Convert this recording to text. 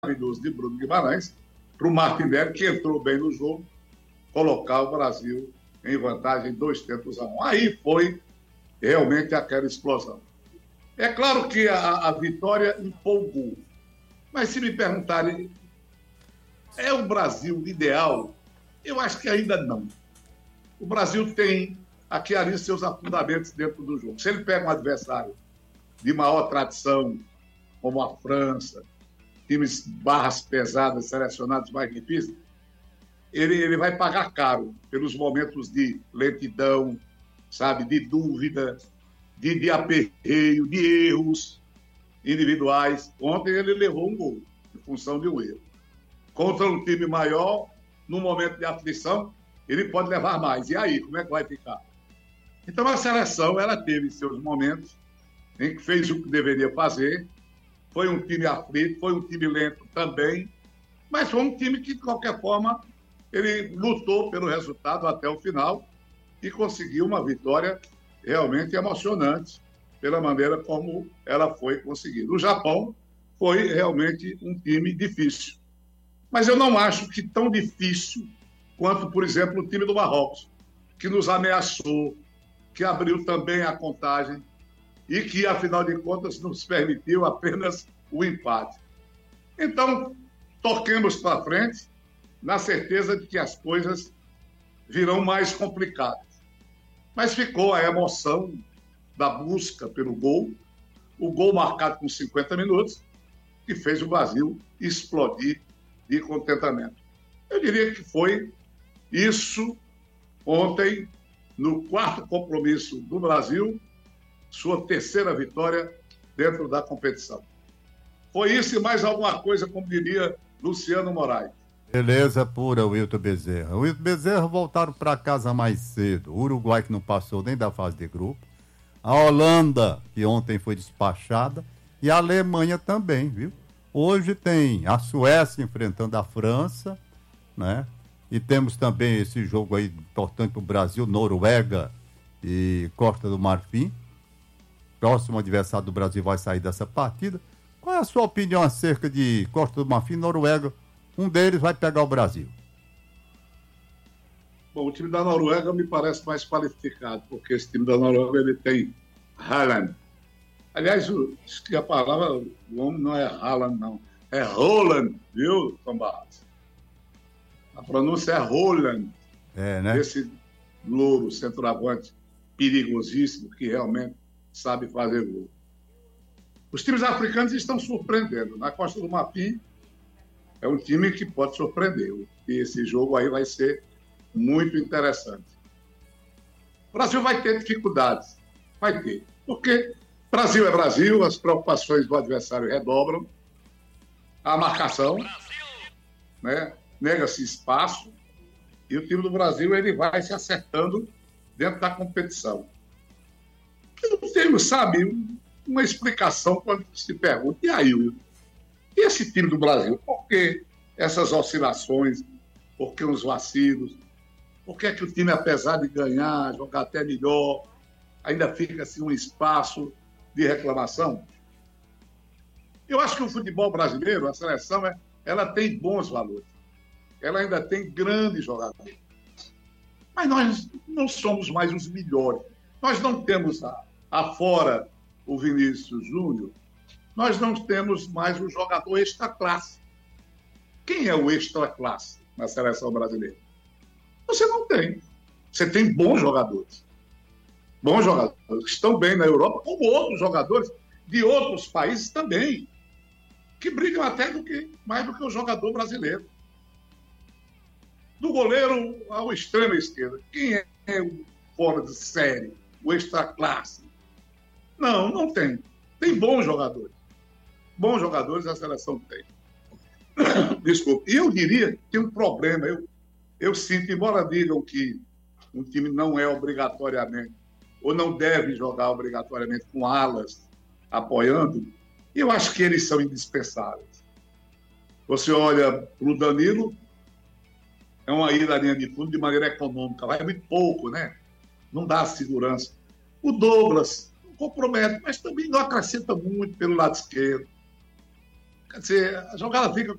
maravilhoso de Bruno Guimarães para o Martinelli, que entrou bem no jogo, colocar o Brasil em vantagem 2-1. Aí foi realmente aquela explosão. É claro que a vitória empolgou, mas se me perguntarem, é o Brasil ideal? Eu acho que ainda não. O Brasil tem aqui ali seus afundamentos dentro do jogo. Se ele pega um adversário de maior tradição, como a França, times barras pesadas, selecionados mais difíceis, ele vai pagar caro pelos momentos de lentidão, sabe, de dúvida, de aperreio, de erros individuais. Ontem ele levou um gol, em função de um erro. Contra um time maior, num momento de aflição, ele pode levar mais. E aí, como é que vai ficar? Então, a seleção, ela teve seus momentos em que fez o que deveria fazer. Foi um time aflito, foi um time lento também, mas foi um time que, de qualquer forma, ele lutou pelo resultado até o final e conseguiu uma vitória realmente emocionante pela maneira como ela foi conseguida. O Japão foi realmente um time difícil, mas eu não acho que tão difícil quanto, por exemplo, o time do Marrocos, que nos ameaçou, que abriu também a contagem e que, afinal de contas, nos permitiu apenas o empate. Então, toquemos para frente, na certeza de que as coisas virão mais complicadas. Mas ficou a emoção da busca pelo gol, o gol marcado com 50 minutos, que fez o Brasil explodir de contentamento. Eu diria que foi isso ontem, no quarto compromisso do Brasil, sua terceira vitória dentro da competição. Foi isso e mais alguma coisa, como diria Luciano Moraes. Beleza pura, Wilton Bezerra. O Wilton Bezerra voltaram para casa mais cedo. O Uruguai, que não passou nem da fase de grupo. A Holanda, que ontem foi despachada. E a Alemanha também, viu? Hoje tem a Suécia enfrentando a França, né? E temos também esse jogo aí importante para o Brasil, Noruega e Costa do Marfim. Próximo adversário do Brasil vai sair dessa partida. Qual é a sua opinião acerca de Costa do Marfim e Noruega? Um deles vai pegar o Brasil. Bom, o time da Noruega me parece mais qualificado, porque esse time da Noruega ele tem Haaland. Aliás, acho que a palavra, o nome não é Haaland, não. É Roland, viu, Tom Barros? A pronúncia é Roland. É, né? Esse louro, centroavante perigosíssimo, que realmente sabe fazer gol. Os times africanos estão surpreendendo. Na Costa do Marfim é um time que pode surpreender. E esse jogo aí vai ser muito interessante. O Brasil vai ter dificuldades. Vai ter. Porque Brasil é Brasil, as preocupações do adversário redobram, a marcação, né? Nega-se espaço, e o time do Brasil ele vai se acertando dentro da competição. Eu tenho, sabe, uma explicação quando se pergunta, e aí, Will? E esse time do Brasil? Por que essas oscilações? Por que os vacilos? Por que é que o time, apesar de ganhar, jogar até melhor, ainda fica assim, um espaço de reclamação? Eu acho que o futebol brasileiro, a seleção, ela tem bons valores. Ela ainda tem grandes jogadores. Mas nós não somos mais os melhores. Nós não temos afora o Vinícius Júnior, nós não temos mais o jogador extra classe. Quem é o extra classe na seleção brasileira? Você não tem. Você tem bons jogadores. Bons jogadores que estão bem na Europa, como outros jogadores de outros países também, que brigam até mais do que o jogador brasileiro. Do goleiro ao extremo esquerda. Quem é o fora de série, o extra classe? Não tem. Tem bons jogadores. Bons jogadores a seleção tem. Desculpa. E eu diria que tem um problema. Eu sinto, embora digam que um time não é obrigatoriamente, ou não deve jogar obrigatoriamente com alas apoiando, eu acho que eles são indispensáveis. Você olha para o Danilo, é uma ida à linha de fundo de maneira econômica, vai muito pouco, né? Não dá segurança. O Douglas compromete, mas também não acrescenta muito pelo lado esquerdo. Quer dizer, a jogada fica